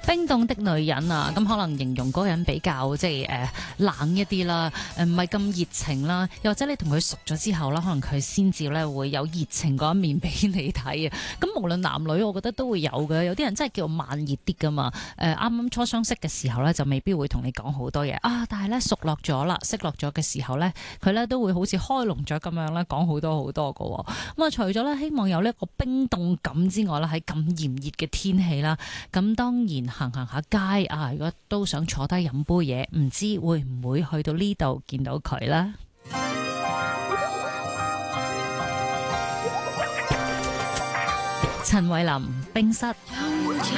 冰凍的女人啊，咁可能形容嗰個人比較即係冷一啲啦，唔係咁熱情啦，又或者你同佢熟咗之後啦，可能佢先至咧會有熱情嗰一面俾你睇啊。咁無論男女，我覺得都會有嘅。有啲人真係叫慢熱啲噶嘛。啱啱初相識嘅時候咧，就未必會同你講好多嘢啊。但係咧熟落咗啦，識落咗嘅時候咧，佢咧都會好似開籠咗咁樣咧，講好多好多噶。咁啊，除咗咧希望有呢一個冰凍感之外啦，喺咁炎熱嘅天氣啦，咁當然行下街啊，如果都想坐低飲杯嘢，唔知會唔會去到呢度見到佢啦？陳慧琳冰室。